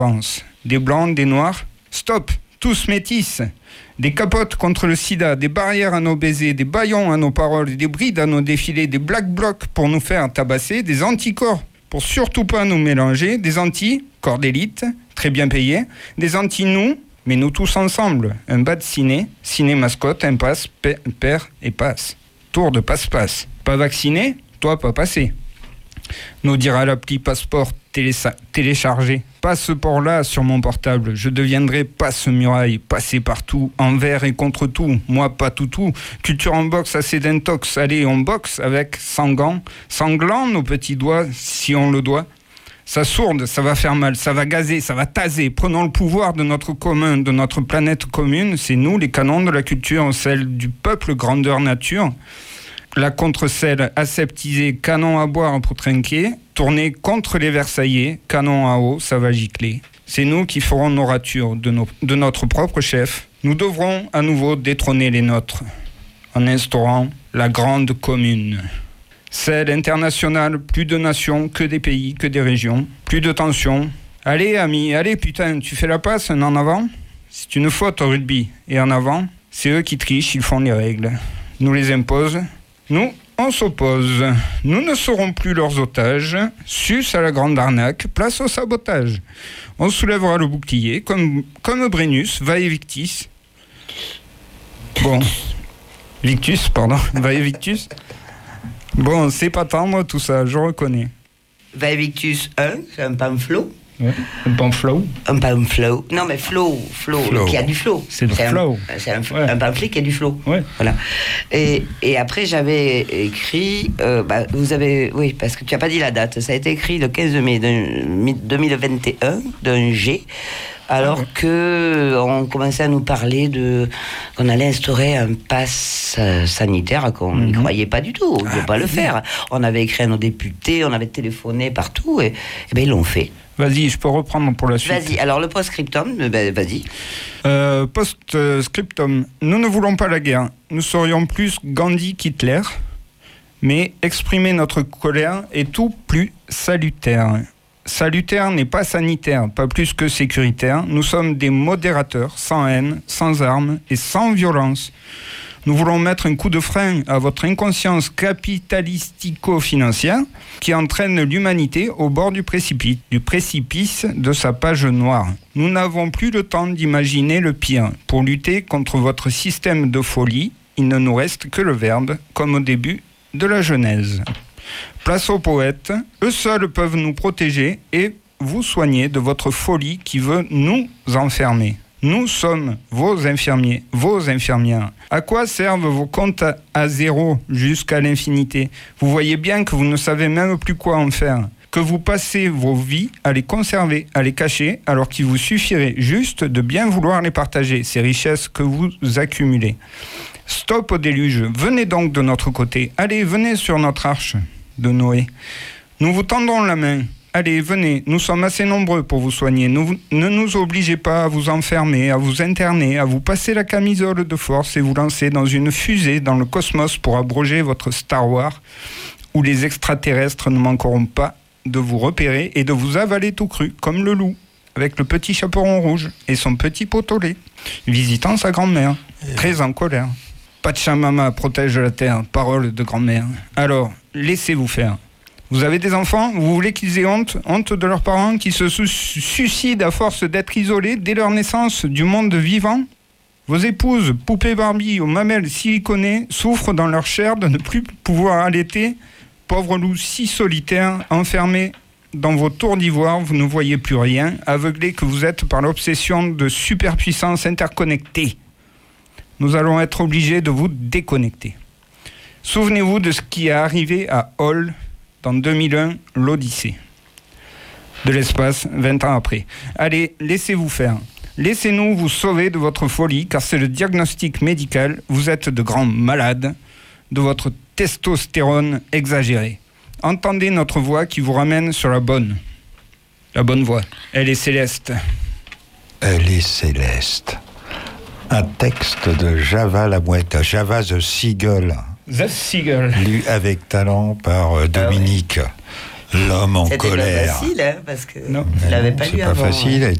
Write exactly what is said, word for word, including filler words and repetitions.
Des blancs, des noirs, stop, tous métis. Des capotes contre le sida, des barrières à nos baisers, des bâillons à nos paroles, des brides à nos défilés, des black blocs pour nous faire tabasser, des anticorps pour surtout pas nous mélanger, des anti, corps d'élite, très bien payés, des anti-nous, mais nous tous ensemble. Un bas de ciné, ciné mascotte, impasse, pa- père et passe. Tour de passe-passe. Pas vacciné, toi pas passé. Nous dira l'appli passeport télé- téléchargé. Pas ce port-là sur mon portable. Je deviendrai passe muraille, passer partout, envers et contre tout. Moi, pas tout tout. Culture en boxe, assez d'intox. Allez, on boxe avec, sans gants. Sanglants, nos petits doigts, si on le doit. Ça sourde, ça va faire mal, ça va gazer, ça va taser. Prenons le pouvoir de notre commun, de notre planète commune. C'est nous, les canons de la culture, celle du peuple grandeur nature. La contre-selle aseptisée, canon à boire pour trinquer. Tourner contre les Versaillais, canon à eau, ça va gicler. C'est nous qui ferons nos ratures de, nos, de notre propre chef. Nous devrons à nouveau détrôner les nôtres en instaurant la grande commune. Celle internationale, plus de nations que des pays, que des régions. Plus de tensions. Allez, amis, allez, putain, tu fais la passe, un en avant. C'est une faute au rugby. Et en avant, c'est eux qui trichent, ils font les règles. Nous les imposent. Nous, on s'oppose. Nous ne serons plus leurs otages. Sus à la grande arnaque, place au sabotage. On soulèvera le bouclier, comme, comme Brennus, vae victis. Bon. Victus, pardon. Vae victus. Bon, c'est pas tendre tout ça, je reconnais. Vae victus un, c'est un pamphlet. Ouais, un pamphlet. Un pamphlet. Non, mais flow, flow, Flow. qui a du flow. C'est le un, flow. C'est un, Ouais. un pamphlet qui a du flow. Ouais. Voilà. Et, et après, j'avais écrit. Euh, bah, vous avez. Oui, parce que tu n'as pas dit la date. Ça a été écrit le quinze mai deux mille vingt et un, d'un G. Alors ah ouais. que on commençait à nous parler de qu'on allait instaurer un pass euh, sanitaire, qu'on n'y mm-hmm. croyait pas du tout, on ne ah, veut pas oui. le faire. On avait écrit à nos députés, on avait téléphoné partout, et, et bien ils l'ont fait. Vas-y, je peux reprendre pour la suite. Vas-y, alors le post-scriptum, ben, vas-y. Euh, post-scriptum, nous ne voulons pas la guerre. Nous serions plus Gandhi qu'Hitler, mais exprimer notre colère est tout plus salutaire. Salutaire n'est pas sanitaire, pas plus que sécuritaire. Nous sommes des modérateurs, sans haine, sans armes et sans violence. Nous voulons mettre un coup de frein à votre inconscience capitalistico-financière qui entraîne l'humanité au bord du précipice, du précipice de sa page noire. Nous n'avons plus le temps d'imaginer le pire. Pour lutter contre votre système de folie, il ne nous reste que le verbe, comme au début de la Genèse. Place aux poètes, eux seuls peuvent nous protéger et vous soigner de votre folie qui veut nous enfermer. Nous sommes vos infirmiers, vos infirmières. À quoi servent vos comptes à, à zéro jusqu'à l'infinité ? Vous voyez bien que vous ne savez même plus quoi en faire, que vous passez vos vies à les conserver, à les cacher, alors qu'il vous suffirait juste de bien vouloir les partager, ces richesses que vous accumulez. Stop au déluge, venez donc de notre côté, allez, venez sur notre arche de Noé. Nous vous tendons la main. Allez, venez, nous sommes assez nombreux pour vous soigner. Nous, ne nous obligez pas à vous enfermer, à vous interner, à vous passer la camisole de force et vous lancer dans une fusée dans le cosmos pour abroger votre Star Wars, où les extraterrestres ne manqueront pas de vous repérer et de vous avaler tout cru, comme le loup, avec le petit chaperon rouge et son petit potolet, visitant sa grand-mère, très en colère. Pachamama protège la terre, parole de grand-mère. Alors, laissez-vous faire. Vous avez des enfants ? Vous voulez qu'ils aient honte ? Honte de leurs parents qui se su- suicident à force d'être isolés dès leur naissance du monde vivant ? Vos épouses, poupées Barbie aux mamelles siliconées, souffrent dans leur chair de ne plus pouvoir allaiter. Pauvres loups si solitaires, enfermés dans vos tours d'ivoire, vous ne voyez plus rien, aveuglés que vous êtes par l'obsession de superpuissance interconnectée. Nous allons être obligés de vous déconnecter. Souvenez-vous de ce qui est arrivé à Hall dans deux mille un, l'Odyssée de l'espace, vingt ans après. Allez, laissez-vous faire. Laissez-nous vous sauver de votre folie, car c'est le diagnostic médical. Vous êtes de grands malades de votre testostérone exagérée. Entendez notre voix qui vous ramène sur la bonne. La bonne voie. Elle est céleste. Elle est céleste. Un texte de Java la Mouette, Java the Seagull. The Seagull. Lu avec talent par euh, Dominique. L'homme en C'était colère. pas facile, hein, parce que Non. je l'avais pas C'est lu pas avant. facile. hein.